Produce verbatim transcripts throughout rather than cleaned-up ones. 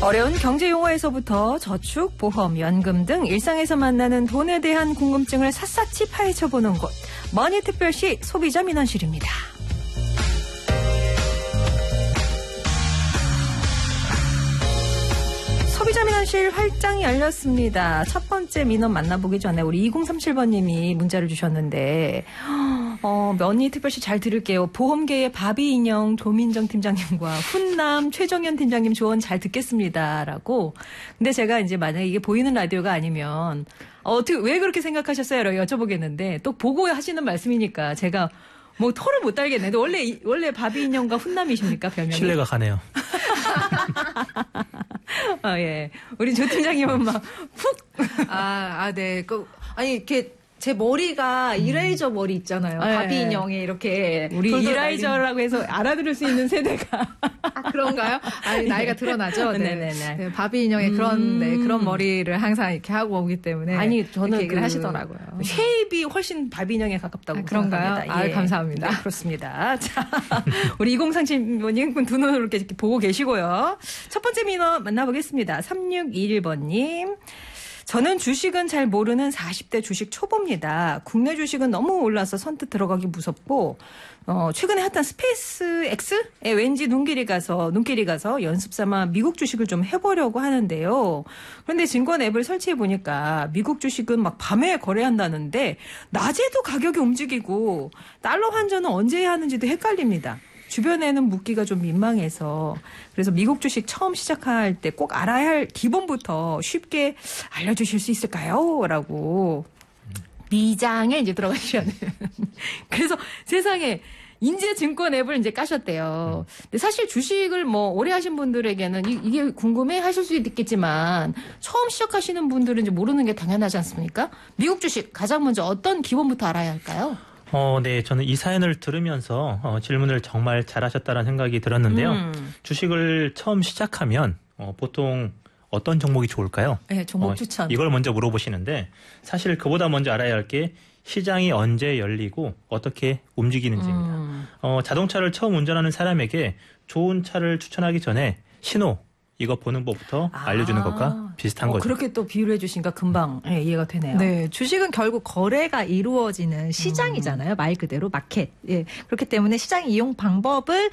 어려운 경제 용어에서부터 저축, 보험, 연금 등 일상에서 만나는 돈에 대한 궁금증을 샅샅이 파헤쳐보는 곳. 머니특별시 소비자 민원실입니다. 소비자 민원실 활짝 열렸습니다. 첫 번째 민원 만나보기 전에 우리 이공삼칠 번님이 문자를 주셨는데 어, 머니특별시 잘 들을게요. 보험계의 바비 인형 조민정 팀장님과 훈남 최정현 팀장님 조언 잘 듣겠습니다. 라고. 근데 제가 이제 만약에 이게 보이는 라디오가 아니면 어, 어떻게 왜 그렇게 생각하셨어요? 라고 여쭤보겠는데 또 보고 하시는 말씀이니까 제가 뭐 토를 못 달겠네. 원래 원래 바비 인형과 훈남이십니까? 별명이? 신뢰가 가네요. 아, 예. 우리 조 팀장님은 막 푹. 아, 아, 네. 그, 아니, 이렇게 제 머리가 음. 이레이저 머리 있잖아요. 네. 바비 인형에 이렇게. 우리 이라이저라고 해서 알아들을 수 있는 세대가. 아, 그런가요? 아니, 나이가 드러나죠? 네. 네네네. 네, 바비 인형의 음. 그런, 네, 그런 머리를 항상 이렇게 하고 오기 때문에. 아니, 저는 얘기를 그 하시더라고요. 쉐입이 훨씬 바비 인형에 가깝다고 아, 그런가요? 생각합니다. 예. 아, 감사합니다. 네, 그렇습니다. 자, 우리 이공삼칠 번님 두 눈으로 이렇게 보고 계시고요. 첫 번째 민원 만나보겠습니다. 삼육이일 번님. 저는 주식은 잘 모르는 사십 대 주식 초보입니다. 국내 주식은 너무 올라서 선뜻 들어가기 무섭고 어, 최근에 핫한 스페이스 X에 왠지 눈길이 가서 눈길이 가서 연습 삼아 미국 주식을 좀 해보려고 하는데요. 그런데 증권 앱을 설치해 보니까 미국 주식은 막 밤에 거래한다는데 낮에도 가격이 움직이고 달러 환전은 언제 해야 하는지도 헷갈립니다. 주변에는 묻기가 좀 민망해서 그래서 미국 주식 처음 시작할 때 꼭 알아야 할 기본부터 쉽게 알려주실 수 있을까요? 라고 미장에 이제 들어가시면 그래서 세상에 인제증권 앱을 이제 까셨대요. 근데 사실 주식을 뭐 오래 하신 분들에게는 이, 이게 궁금해 하실 수 있겠지만 처음 시작하시는 분들은 이제 모르는 게 당연하지 않습니까? 미국 주식 가장 먼저 어떤 기본부터 알아야 할까요? 어, 네. 저는 이 사연을 들으면서 어, 질문을 정말 잘하셨다라는 생각이 들었는데요. 음. 주식을 처음 시작하면 어, 보통 어떤 종목이 좋을까요? 네, 종목 어, 추천. 이걸 먼저 물어보시는데 사실 그보다 먼저 알아야 할 게 시장이 언제 열리고 어떻게 움직이는지입니다. 음. 어, 자동차를 처음 운전하는 사람에게 좋은 차를 추천하기 전에 신호 이거 보는 법부터 아. 알려주는 것과 비슷한 어, 거죠. 그렇게 또 비유를 해주시니까 금방 네, 이해가 되네요. 네, 주식은 결국 거래가 이루어지는 시장이잖아요. 음. 말 그대로 마켓. 예, 그렇기 때문에 시장 이용 방법을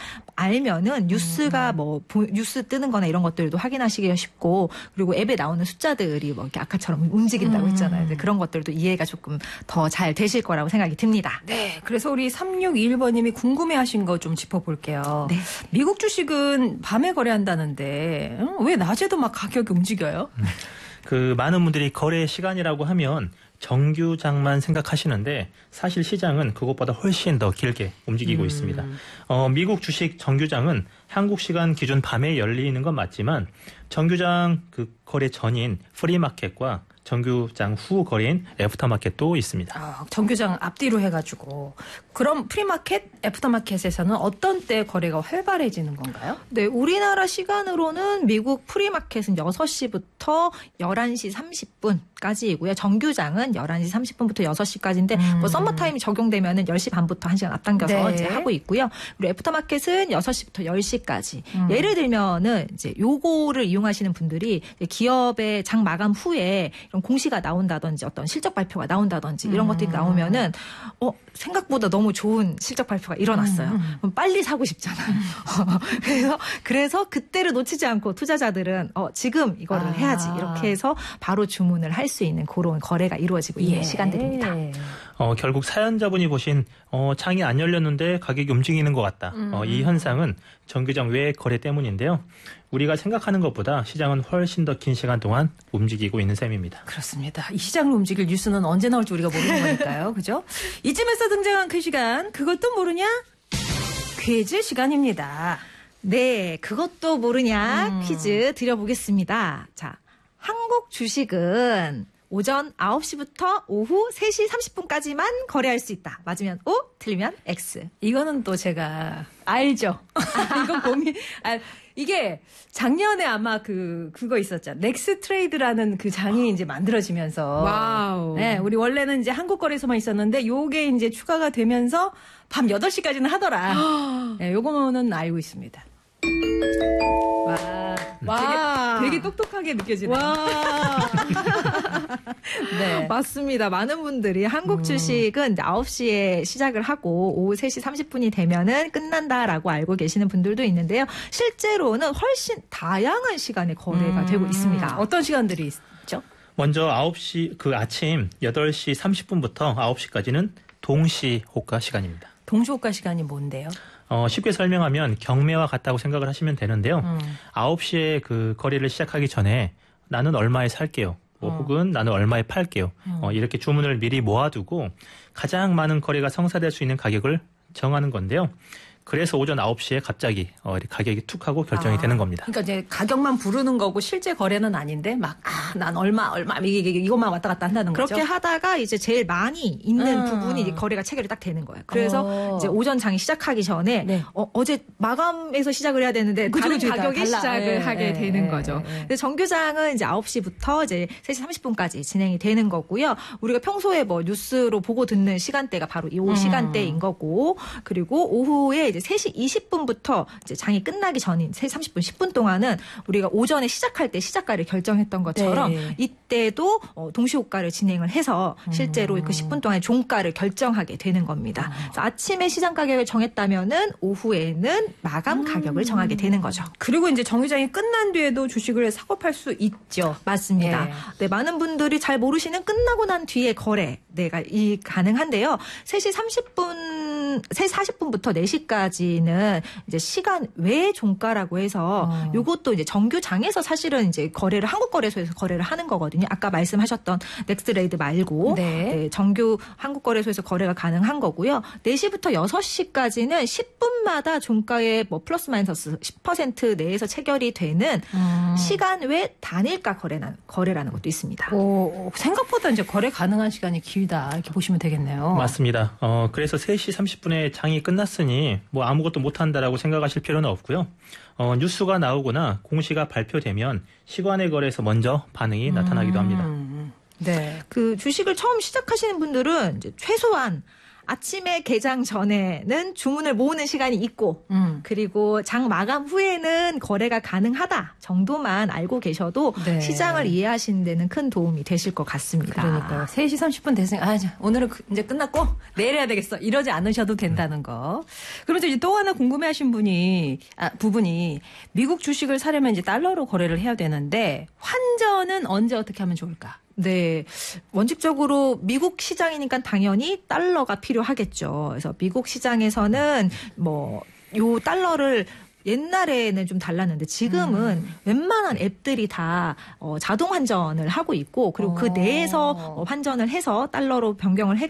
알면은 뉴스가 음. 뭐 뉴스 뜨는 거나 이런 것들도 확인하시기가 쉽고 그리고 앱에 나오는 숫자들이 뭐 이렇게 아까처럼 움직인다고 음. 했잖아요. 그런 것들도 이해가 조금 더 잘 되실 거라고 생각이 듭니다. 네, 그래서 우리 삼육이일 번님이 궁금해하신 거 좀 짚어볼게요. 네. 미국 주식은 밤에 거래한다는데 응? 왜 낮에도 막 가격이 움직여요? 음. 그 많은 분들이 거래 시간이라고 하면 정규장만 생각하시는데 사실 시장은 그것보다 훨씬 더 길게 움직이고 음. 있습니다. 어, 미국 주식 정규장은 한국 시간 기준 밤에 열리는 건 맞지만 정규장 그 거래 전인 프리마켓과 정규장 후 거래인 애프터마켓도 있습니다. 아, 정규장 앞뒤로 해가지고 그럼 프리마켓, 애프터마켓에서는 어떤 때 거래가 활발해지는 건가요? 네, 우리나라 시간으로는 미국 프리마켓은 여섯 시부터 열한 시 삼십 분까지이고요. 정규장은 열한 시 삼십 분부터 여섯 시까지인데 음. 뭐 썸머타임이 적용되면은 열 시 반부터 한 시간 앞당겨서 네. 이제 하고 있고요. 그리고 애프터마켓은 여섯 시부터 열 시까지. 음. 예를 들면은 이제 요거를 이용하시는 분들이 기업의 장 마감 후에 이런 공시가 나온다든지 어떤 실적 발표가 나온다든지 이런 음. 것들이 나오면은 어 생각보다 너무 좋은 실적 발표가 일어났어요. 음. 그럼 빨리 사고 싶잖아요. 그래서 그래서 그때를 놓치지 않고 투자자들은 어 지금 이거를 아. 해야지 이렇게 해서 바로 주문을 할 수 있는 그런 거래가 이루어지고 있는 예. 시간들입니다. 어, 결국 사연자분이 보신 어, 창이 안 열렸는데 가격이 움직이는 것 같다. 음. 어, 이 현상은 정규장 외 거래 때문인데요. 우리가 생각하는 것보다 시장은 훨씬 더 긴 시간 동안 움직이고 있는 셈입니다. 그렇습니다. 이 시장을 움직일 뉴스는 언제 나올지 우리가 모르는 거니까요. 그죠? 이쯤에서 등장한 그 시간, 그것도 모르냐? 퀴즈 시간입니다. 네, 그것도 모르냐 음. 퀴즈 드려보겠습니다. 자, 한국 주식은 오전 아홉 시부터 오후 세 시 삼십 분까지만 거래할 수 있다. 맞으면 O, 틀리면 X. 이거는 또 제가 알죠. 이거 고민. 아, 이게 작년에 아마 그 그거 있었죠. 넥스 트레이드라는 그 장이 이제 만들어지면서 와우. 네, 우리 원래는 이제 한국 거래소만 있었는데 요게 이제 추가가 되면서 밤 여덟 시까지는 하더라. 네, 요거는 알고 있습니다. 와. 와. 되게, 굉장히 똑똑하게 느껴지네요. 와. 네. 맞습니다. 많은 분들이 한국 주식은 이제 아홉 시에 시작을 하고 오후 세 시 삼십 분이 되면은 끝난다라고 알고 계시는 분들도 있는데요. 실제로는 훨씬 다양한 시간에 거래가 음. 되고 있습니다. 어떤 시간들이 있죠? 먼저 아홉 시 그 아침 여덟 시 삼십 분부터 아홉 시까지는 동시 호가 시간입니다. 동시호가 시간이 뭔데요? 어, 쉽게 설명하면 경매와 같다고 생각을 하시면 되는데요. 음. 아홉 시에 그 거래를 시작하기 전에 나는 얼마에 살게요. 뭐 어. 혹은 나는 얼마에 팔게요. 어, 이렇게 주문을 미리 모아두고 가장 많은 거래가 성사될 수 있는 가격을 정하는 건데요. 그래서 오전 아홉 시에 갑자기 어, 가격이 툭 하고 결정이 아, 되는 겁니다. 그러니까 이제 가격만 부르는 거고 실제 거래는 아닌데 막 아, 난 얼마 얼마 이게 이것만 왔다 갔다 한다는 거죠. 그렇게 하다가 이제 제일 많이 있는 음. 부분이 이제 거래가 체결이 딱 되는 거예요. 그래서 어. 이제 오전 장이 시작하기 전에 네. 어, 어제 마감해서 시작을 해야 되는데 그죠, 다른 그죠. 가격이 달라. 시작을 예, 하게 예, 되는 예, 거죠. 예. 근데 정규장은 이제 아홉 시부터 이제 세 시 삼십 분까지 진행이 되는 거고요. 우리가 평소에 뭐 뉴스로 보고 듣는 시간대가 바로 이 음. 시간대인 거고, 그리고 오후에 이제 세 시 이십 분부터 이제 장이 끝나기 전인 세 시 삼십 분, 십 분 동안은 우리가 오전에 시작할 때 시작가를 결정했던 것처럼 네. 이때도 어, 동시호가를 진행을 해서 실제로 음. 그 십 분 동안의 종가를 결정하게 되는 겁니다. 그래서 아침에 시장 가격을 정했다면은 오후에는 마감 가격을 정하게 되는 거죠. 그리고 이제 정유장이 끝난 뒤에도 주식을 사고 팔 수 있죠. 맞습니다. 예. 네, 많은 분들이 잘 모르시는 끝나고 난 뒤에 거래, 네가 이 가능한데요. 세 시 삼십 분, 세 시 사십 분부터 네 시까지는 이제 시간 외 종가라고 해서 어. 요것도 이제 정규장에서 사실은 이제 거래를 한국거래소에서 거래를 하는 거거든요. 아까 말씀하셨던 넥스트레이드 말고 네. 네, 정규 한국거래소에서 거래가 가능한 거고요. 네 시부터 여섯 시까지는 십 분마다 종가의 뭐 플러스 마이너스 십 퍼센트 내에서 체결이 되는 음. 시간 외 단일가 거래나, 거래라는 것도 있습니다. 오, 생각보다 이제 거래 가능한 시간이 길다 이렇게 보시면 되겠네요. 맞습니다. 어, 그래서 세 시 삼십 분에 장이 끝났으니 뭐 아무것도 못한다라고 생각하실 필요는 없고요. 어, 뉴스가 나오거나 공시가 발표되면 시간의 거래에서 먼저 반응이 나타나기도 합니다. 음, 네. 그 주식을 처음 시작하시는 분들은 이제 최소한 아침에 개장 전에는 주문을 모으는 시간이 있고 음. 그리고 장 마감 후에는 거래가 가능하다 정도만 알고 계셔도 네. 시장을 이해하시는 데는 큰 도움이 되실 것 같습니다. 그러니까요. 세 시 삼십 분 됐으니까 아, 자, 오늘은 그- 이제 끝났고 내일 해야 되겠어. 이러지 않으셔도 된다는 거. 그러면서 이제 또 하나 궁금해하신 분이 아, 부분이 미국 주식을 사려면 이제 달러로 거래를 해야 되는데 환전은 언제 어떻게 하면 좋을까? 네. 원칙적으로 미국 시장이니까 당연히 달러가 필요하겠죠. 그래서 미국 시장에서는 뭐, 요 달러를 옛날에는 좀 달랐는데 지금은 음. 웬만한 앱들이 다 어, 자동 환전을 하고 있고 그리고 그 어. 내에서 어, 환전을 해서 달러로 변경을 해